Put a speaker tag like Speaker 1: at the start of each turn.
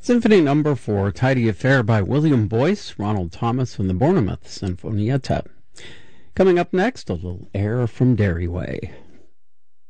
Speaker 1: Symphony Number 4, Tidy Affair by William Boyce, Ronald Thomas from the Bournemouth Sinfonietta. Coming up next, a little air from Dairy Way.